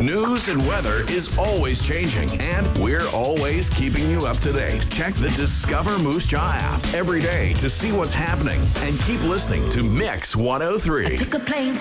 News and weather is always changing, and we're always keeping you up to date. Check the Discover Moose Jaw app every day to see what's happening, and keep listening to Mix 103. I took a plane